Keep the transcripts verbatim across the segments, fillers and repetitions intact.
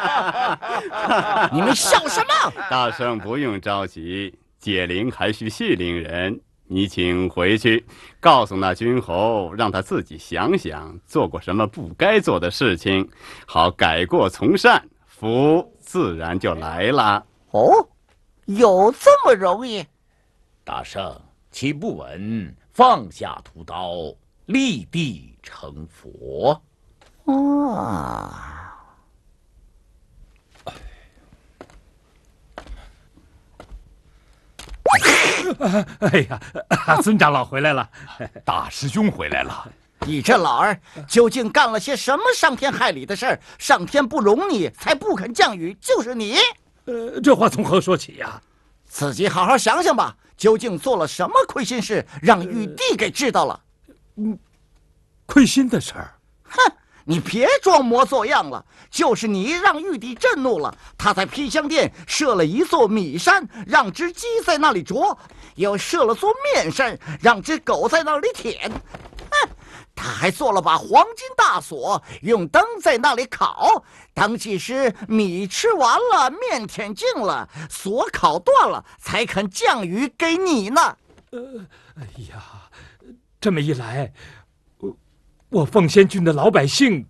你们笑什么？ 大圣不用着急，解铃还需系铃人。你请回去，告诉那君侯，让他自己想想做过什么不该做的事情，好改过从善，福自然就来了。 哦，有这么容易？ 大圣，岂不闻放下屠刀，立地成佛？ 啊。 哎呀，尊长老回来了， 大师兄回来了。 你这老儿究竟干了些什么伤天害理的事儿？上天不容你，才不肯降雨，就是你。 呃，这话从何说起呀？ 自己好好想想吧，究竟做了什么亏心事，让玉帝给知道了？ 嗯，亏心的事儿？ 哼！你别装模作样了，就是你让玉帝震怒了，他在披香殿设了一座米山，让只鸡在那里啄，又设了座面山，让只狗在那里舔。哼，他还做了把黄金大锁，用灯在那里烤。当其时米吃完了，面舔净了，锁烤断了，才肯降雨给你呢。 呃，哎呀，这么一来，我我凤仙郡的老百姓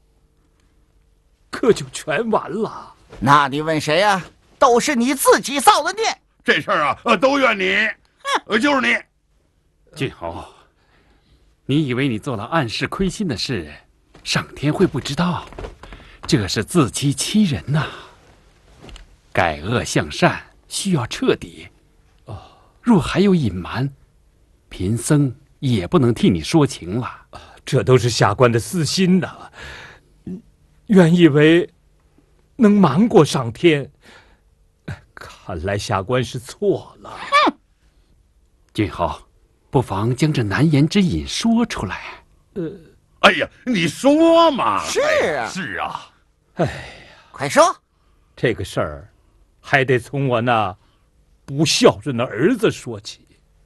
可就全完了。 那你问谁呀、啊？都是你自己造的孽。 这事儿啊，呃，都怨你，呃，就是你。 郡侯，你以为你做了暗示亏心的事，上天会不知道？这是自欺欺人呐、啊！改恶向善需要彻底。哦，若还有隐瞒，贫僧也不能替你说情了。 这都是下官的私心呐。原以为能瞒过上天，看来下官是错了。 哼！ 郡侯，不妨将这难言之隐说出来。 呃， 哎呀，你说嘛！ 是啊， 是啊。 哎呀， 快说！ 这个事儿还得从我那不孝顺的儿子说起。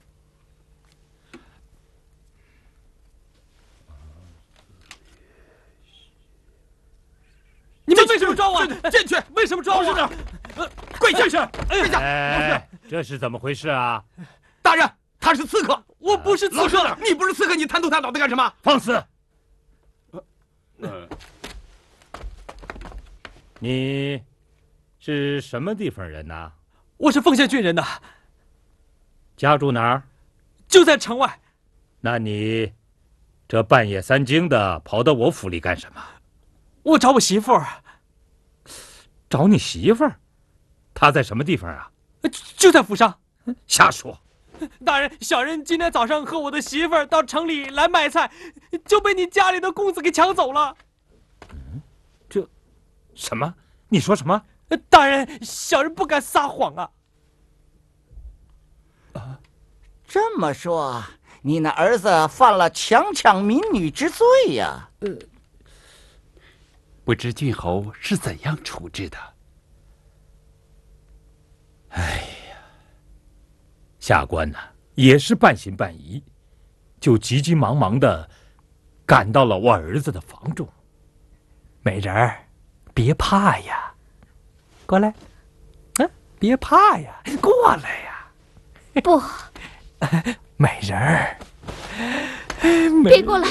你们为什么抓我？ 进去！ 为什么抓我？ 呃，跪下！跪下！ 哎，这是怎么回事啊？ 大人，他是刺客。 我不是刺客， 你不是刺客，你贪头贪脑的干什么？ 放肆！ 呃， 你是什么地方人呐？ 我是凤仙郡人呐。 家住哪儿？ 就在城外。 那你这半夜三更的跑到我府里干什么？ 我找我媳妇儿。 找你媳妇儿？她在什么地方啊？ 就在府上。 瞎说！ 大人，小人今天早上和我的媳妇儿到城里来买菜，就被你家里的公子给抢走了。 嗯，这什么？你说什么？ 大人，小人不敢撒谎啊。 啊，这么说，你那儿子犯了强抢民女之罪呀？呃， 不知郡侯是怎样处置的？ 哎呀，下官呢、啊、也是半信半疑，就急急忙忙的赶到了我儿子的房中。美人儿，别怕呀，过来，啊，别怕呀，过来呀。 不， 美人儿， 别过来。